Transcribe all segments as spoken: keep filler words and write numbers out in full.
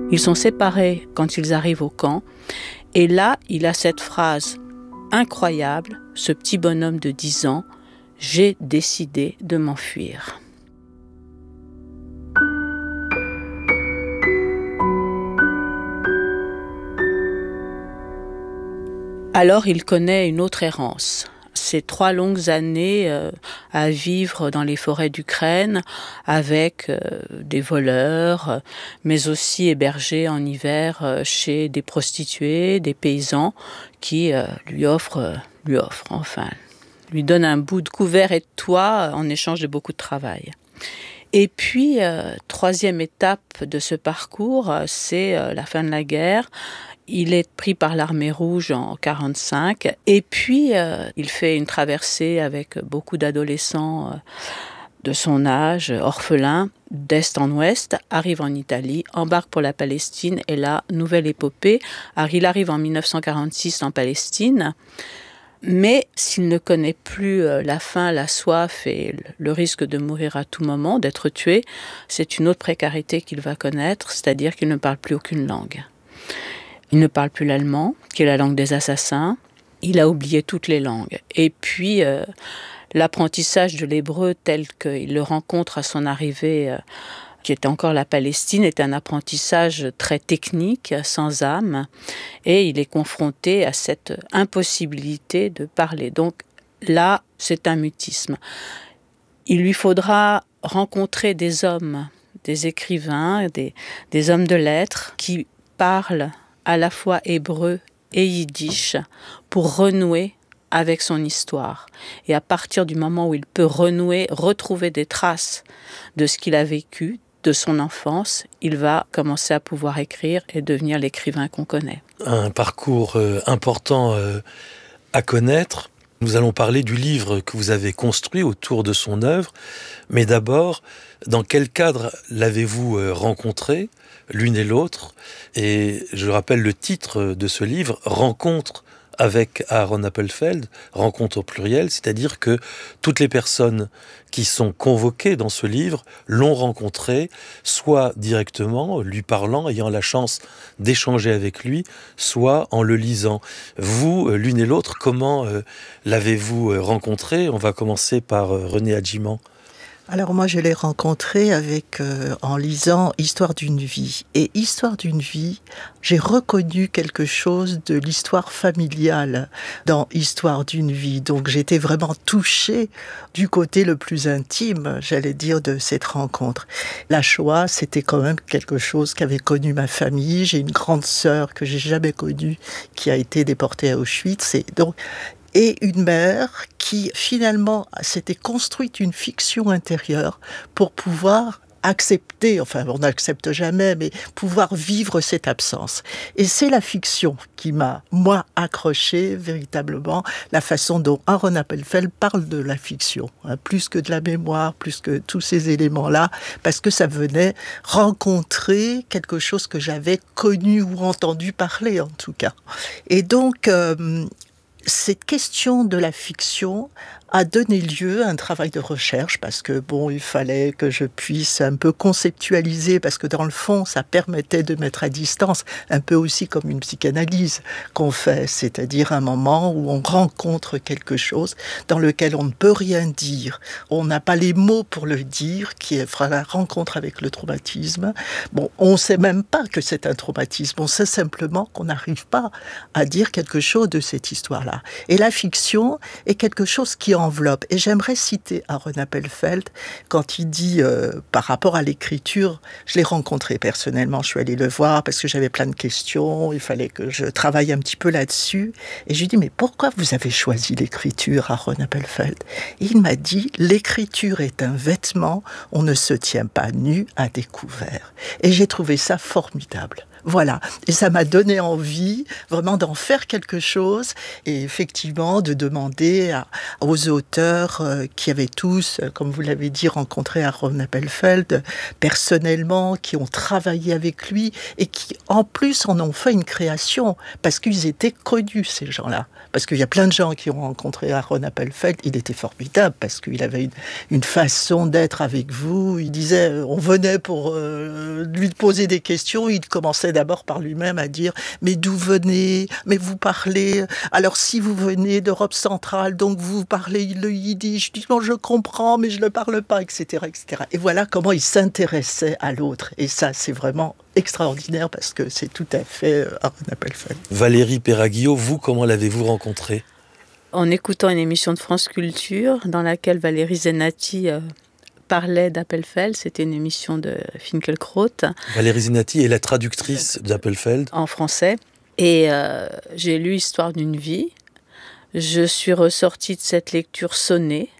Ils sont séparés quand ils arrivent au camp. Et là, il a cette phrase incroyable, ce petit bonhomme de dix ans, « J'ai décidé de m'enfuir ». Alors il connaît une autre errance. Ces trois longues années euh, à vivre dans les forêts d'Ukraine avec euh, des voleurs, euh, mais aussi hébergé en hiver euh, chez des prostituées, des paysans qui euh, lui offrent, euh, lui offrent, enfin, lui donnent un bout de couvert et de toit en échange de beaucoup de travail. Et puis, euh, troisième étape de ce parcours, euh, c'est euh, la fin de la guerre. Il est pris par l'armée rouge en quarante-cinq et puis euh, il fait une traversée avec beaucoup d'adolescents euh, de son âge, orphelins, d'est en ouest, arrive en Italie, embarque pour la Palestine et là, nouvelle épopée. Alors, il arrive en dix-neuf cent quarante-six en Palestine, mais s'il ne connaît plus la faim, la soif et le risque de mourir à tout moment, d'être tué, c'est une autre précarité qu'il va connaître, c'est-à-dire qu'il ne parle plus aucune langue. Il ne parle plus l'allemand, qui est la langue des assassins. Il a oublié toutes les langues. Et puis, euh, l'apprentissage de l'hébreu tel qu'il le rencontre à son arrivée, euh, qui était encore la Palestine, est un apprentissage très technique, sans âme. Et il est confronté à cette impossibilité de parler. Donc là, c'est un mutisme. Il lui faudra rencontrer des hommes, des écrivains, des, des hommes de lettres qui parlent à la fois hébreu et yiddish pour renouer avec son histoire. Et à partir du moment où il peut renouer, retrouver des traces de ce qu'il a vécu, de son enfance, il va commencer à pouvoir écrire et devenir l'écrivain qu'on connaît. Un parcours euh, important euh, à connaître. Nous allons parler du livre que vous avez construit autour de son œuvre. Mais d'abord, dans quel cadre l'avez-vous euh, rencontré, l'une et l'autre? Et je rappelle le titre de ce livre, « Rencontre avec Aaron Appelfeld », rencontre au pluriel, c'est-à-dire que toutes les personnes qui sont convoquées dans ce livre l'ont rencontré, soit directement, lui parlant, ayant la chance d'échanger avec lui, soit en le lisant. Vous, l'une et l'autre, comment euh, l'avez-vous rencontré? On va commencer par euh, René Adjiman. Alors moi, je l'ai rencontré avec, euh, en lisant Histoire d'une vie. Et Histoire d'une vie, j'ai reconnu quelque chose de l'histoire familiale dans Histoire d'une vie. Donc j'étais vraiment touchée du côté le plus intime, j'allais dire, de cette rencontre. La Shoah, c'était quand même quelque chose qu'avait connu ma famille. J'ai une grande sœur que j'ai jamais connue qui a été déportée à Auschwitz. Et donc, et une mère qui, finalement, s'était construite une fiction intérieure pour pouvoir accepter, enfin, on n'accepte jamais, mais pouvoir vivre cette absence. Et c'est la fiction qui m'a, moi, accroché véritablement, la façon dont Aaron Appelfeld parle de la fiction, hein, plus que de la mémoire, plus que tous ces éléments-là, parce que ça venait rencontrer quelque chose que j'avais connu ou entendu parler, en tout cas. Et donc, euh, cette question de la fiction a donné lieu à un travail de recherche parce que, bon, il fallait que je puisse un peu conceptualiser parce que, dans le fond, ça permettait de mettre à distance, un peu aussi comme une psychanalyse qu'on fait, c'est-à-dire un moment où on rencontre quelque chose dans lequel on ne peut rien dire, on n'a pas les mots pour le dire, qui fera la rencontre avec le traumatisme. Bon, on ne sait même pas que c'est un traumatisme, on sait simplement qu'on n'arrive pas à dire quelque chose de cette histoire-là. Et la fiction est quelque chose qui enveloppe. Et j'aimerais citer Aaron Appelfeld quand il dit, euh, par rapport à l'écriture, je l'ai rencontré personnellement, je suis allée le voir parce que j'avais plein de questions, il fallait que je travaille un petit peu là-dessus. Et je lui ai dit, mais pourquoi vous avez choisi l'écriture, Aaron Appelfeld? Et il m'a dit, l'écriture est un vêtement, on ne se tient pas nu à découvert. Et j'ai trouvé ça formidable. Voilà, et ça m'a donné envie vraiment d'en faire quelque chose et effectivement de demander à, aux auteurs euh, qui avaient tous, comme vous l'avez dit, rencontré Aaron Appelfeld personnellement, qui ont travaillé avec lui et qui en plus en ont fait une création parce qu'ils étaient connus ces gens-là. Parce qu'il y a plein de gens qui ont rencontré Aaron Appelfeld, il était formidable parce qu'il avait une, une façon d'être avec vous, il disait, on venait pour euh, lui poser des questions, il commençait d'abord par lui-même à dire « Mais d'où venez ? Mais vous parlez... Alors si vous venez d'Europe centrale, donc vous parlez le yiddish. » Je dis « Bon, je comprends, mais je ne le parle pas, et cetera, et cetera » Et voilà comment il s'intéressait à l'autre. Et ça, c'est vraiment extraordinaire parce que c'est tout à fait euh, Aaron Appelfeld. Valérie Perraguillot, vous, comment l'avez-vous rencontré ? En écoutant une émission de France Culture dans laquelle Valérie Zenati euh, parlait d'Appelfeld, c'était une émission de Finkielkraut. Valérie Zenati est la traductrice d'Appelfeld. En français. Et euh, j'ai lu Histoire d'une vie. Je suis ressortie de cette lecture sonnée.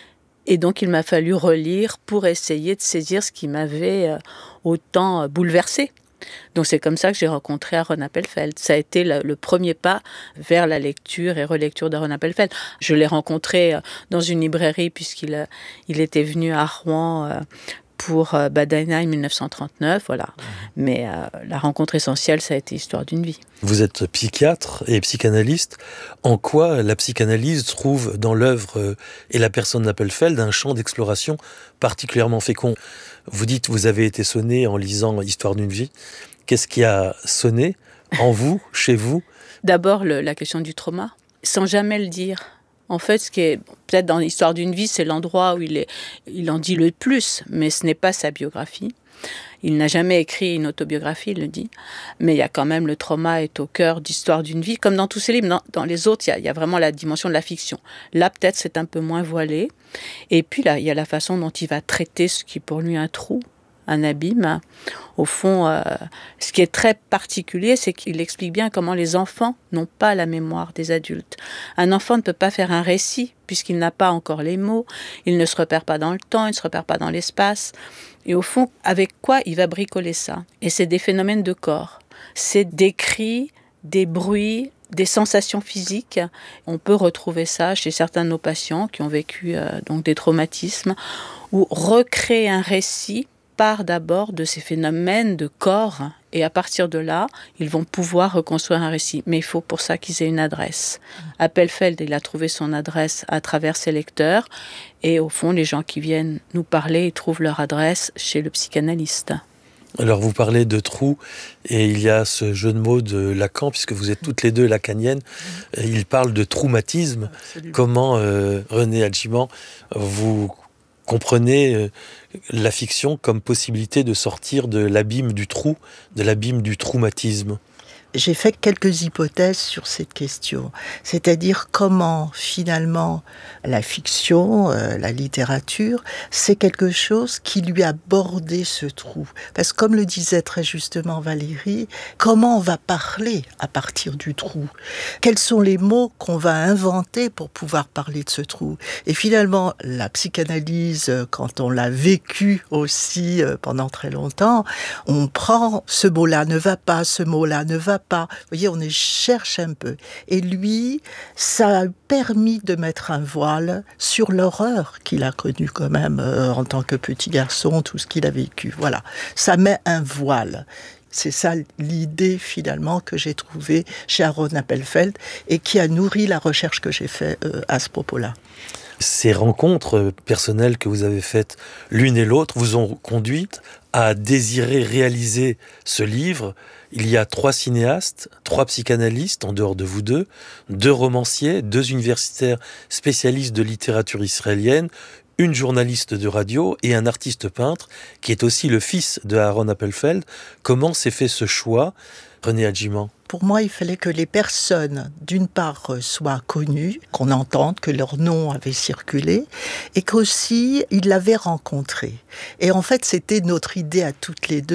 Et donc, il m'a fallu relire pour essayer de saisir ce qui m'avait euh, autant euh, bouleversée. Donc, c'est comme ça que j'ai rencontré Aaron Appelfeld. Ça a été le, le premier pas vers la lecture et relecture d'Aaron Appelfeld. Je l'ai rencontré euh, dans une librairie puisqu'il euh, il était venu à Rouen euh, pour euh, Badaina en dix-neuf cent trente-neuf. Voilà. Mmh. Mais euh, la rencontre essentielle, ça a été Histoire d'une vie. Vous êtes psychiatre et psychanalyste. En quoi la psychanalyse trouve dans l'œuvre et la personne d'Appelfeld un champ d'exploration particulièrement fécond ? Vous dites, vous avez été sonné en lisant Histoire d'une vie. Qu'est-ce qui a sonné en vous, chez vous ? D'abord, le, la question du trauma, sans jamais le dire. En fait, ce qui est peut-être dans l'Histoire d'une vie, c'est l'endroit où il, est, il en dit le plus, mais ce n'est pas sa biographie. Il n'a jamais écrit une autobiographie, il le dit. Mais il y a quand même le trauma est au cœur d'Histoire d'une vie, comme dans tous ses livres. Dans, dans les autres, il y, a, il y a vraiment la dimension de la fiction. Là, peut-être, c'est un peu moins voilé. Et puis là, il y a la façon dont il va traiter ce qui est pour lui un trou, un abîme. Au fond, euh, ce qui est très particulier, c'est qu'il explique bien comment les enfants n'ont pas la mémoire des adultes. Un enfant ne peut pas faire un récit, puisqu'il n'a pas encore les mots, il ne se repère pas dans le temps, il ne se repère pas dans l'espace. Et au fond, avec quoi il va bricoler ça ? Et c'est des phénomènes de corps. C'est des cris, des bruits, des sensations physiques. On peut retrouver ça chez certains de nos patients qui ont vécu euh, donc des traumatismes, ou recréer un récit part d'abord de ces phénomènes de corps et à partir de là, ils vont pouvoir reconstruire un récit. Mais il faut pour ça qu'ils aient une adresse. Appelfeld, il a trouvé son adresse à travers ses lecteurs et au fond, les gens qui viennent nous parler, ils trouvent leur adresse chez le psychanalyste. Alors vous parlez de trous et il y a ce jeu de mots de Lacan, puisque vous êtes toutes les deux lacaniennes. Il parle de traumatisme. Absolument. Comment, euh, René Agimant, vous comprenez euh, la fiction comme possibilité de sortir de l'abîme du trou, de l'abîme du traumatisme ? J'ai fait quelques hypothèses sur cette question, c'est-à-dire comment finalement la fiction, euh, la littérature, c'est quelque chose qui lui a bordé ce trou. Parce que comme le disait très justement Valérie, comment on va parler à partir du trou ? Quels sont les mots qu'on va inventer pour pouvoir parler de ce trou ? Et finalement, la psychanalyse, quand on l'a vécu aussi euh, pendant très longtemps, on prend ce mot-là ne va pas, ce mot-là ne va pas. Vous voyez, on y cherche un peu. Et lui, ça a permis de mettre un voile sur l'horreur qu'il a connue quand même euh, en tant que petit garçon, tout ce qu'il a vécu. Voilà, ça met un voile. C'est ça l'idée finalement que j'ai trouvée chez Aaron Appelfeld et qui a nourri la recherche que j'ai faite euh, à ce propos-là. Ces rencontres personnelles que vous avez faites l'une et l'autre vous ont conduite à désirer réaliser ce livre. Il y a trois cinéastes, trois psychanalystes en dehors de vous deux, deux romanciers, deux universitaires spécialistes de littérature israélienne, une journaliste de radio et un artiste peintre qui est aussi le fils de Aaron Appelfeld. Comment s'est fait ce choix, René Agimant ? Pour moi, il fallait que les personnes, d'une part, soient connues, qu'on entende que leur nom avait circulé, et qu'aussi, ils l'avaient rencontré. Et en fait, c'était notre idée à toutes les deux,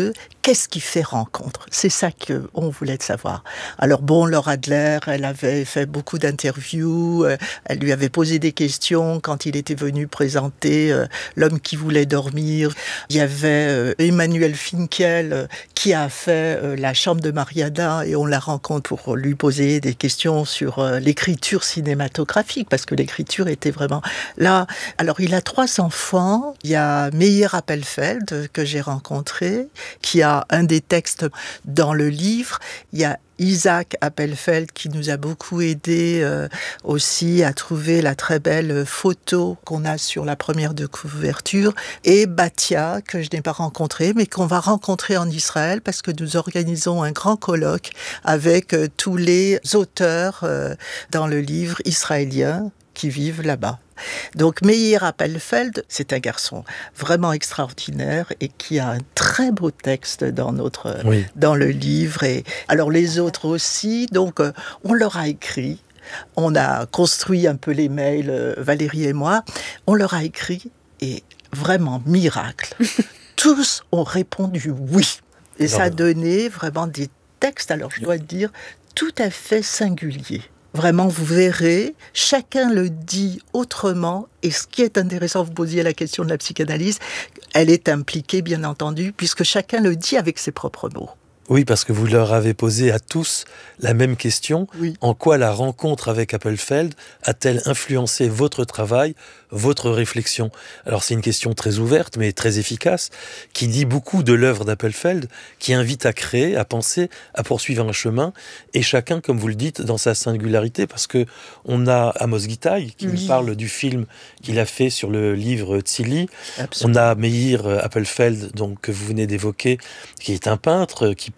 qu'est-ce qui fait rencontre? C'est ça qu'on voulait savoir. Alors bon, Laura Adler, elle avait fait beaucoup d'interviews, euh, elle lui avait posé des questions quand il était venu présenter euh, L'homme qui voulait dormir. Il y avait euh, Emmanuel Finkiel euh, qui a fait euh, La chambre de Mariana et on la rencontre pour lui poser des questions sur euh, l'écriture cinématographique parce que l'écriture était vraiment là. Alors il a trois enfants. Il y a Meir Appelfeld que j'ai rencontré, qui a un des textes dans le livre. Il y a Isaac Appelfeld qui nous a beaucoup aidé euh, aussi à trouver la très belle photo qu'on a sur la première de couverture, et Batia que je n'ai pas rencontré mais qu'on va rencontrer en Israël parce que nous organisons un grand colloque avec euh, tous les auteurs euh, dans le livre israélien qui vivent là-bas. Donc Meir Appelfeld, c'est un garçon vraiment extraordinaire et qui a un très beau texte dans notre oui. dans le livre. Et alors les autres aussi. Donc euh, on leur a écrit, on a construit un peu les mails, euh, Valérie et moi. On leur a écrit et vraiment miracle. Tous ont répondu oui. Et alors, ça a donné vraiment des textes. Alors je dois dire tout à fait singuliers. Vraiment, vous verrez, chacun le dit autrement. Et ce qui est intéressant, vous posiez la question de la psychanalyse, elle est impliquée, bien entendu, puisque chacun le dit avec ses propres mots. Oui, parce que vous leur avez posé à tous la même question. Oui. En quoi la rencontre avec Appelfeld a-t-elle influencé votre travail, votre réflexion? Alors c'est une question très ouverte, mais très efficace, qui dit beaucoup de l'œuvre d'Appelfeld, qui invite à créer, à penser, à poursuivre un chemin, et chacun, comme vous le dites, dans sa singularité, parce que on a Amos Gitaï, qui oui. nous parle du film qu'il a fait sur le livre Tzili. On a Meir Appelfeld, donc, que vous venez d'évoquer, qui est un peintre, qui